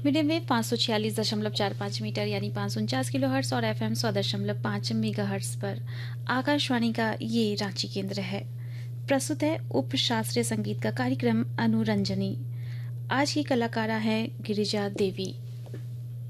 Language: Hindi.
मीडियम वेव 546.45 मीटर यानी 549 किलो हर्ट्स और FM 100.5 मेगा हर्ट्स पर आकाशवाणी का ये रांची केंद्र है। प्रस्तुत है उप शास्त्रीय संगीत का कार्यक्रम अनुरंजनी। आज की कलाकारा है गिरिजा देवी।